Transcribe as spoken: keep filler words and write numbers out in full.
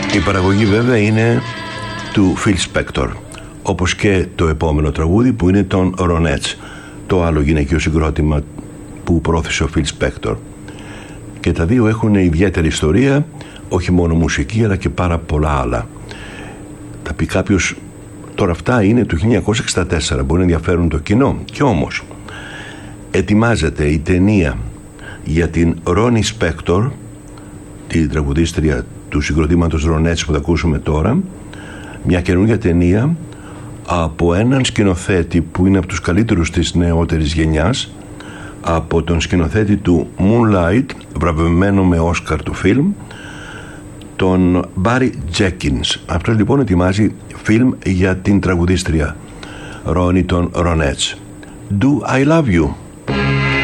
Η παραγωγή βέβαια είναι του Phil Spector, όπως και το επόμενο τραγούδι που είναι των Ronettes, το άλλο γυναικείο συγκρότημα που πρόθεσε ο Phil Spector. Και τα δύο έχουν ιδιαίτερη ιστορία, όχι μόνο μουσική αλλά και πάρα πολλά άλλα. Θα πει κάποιος, τώρα αυτά είναι του χίλια εννιακόσια εξήντα τέσσερα, μπορεί να ενδιαφέρουν το κοινό, και όμως ετοιμάζεται η ταινία για την Ronnie Spector, τη τραγουδίστρια του συγκροτήματος Ronettes που θα ακούσουμε τώρα, μια καινούργια ταινία από έναν σκηνοθέτη που είναι από τους καλύτερους της νεότερης γενιάς, από τον σκηνοθέτη του Moonlight, βραβευμένο με Όσκαρ του φιλμ, τον Barry Jenkins. Αυτός λοιπόν ετοιμάζει φιλμ για την τραγουδίστρια Ronnie των Ronettes. Do I Love You?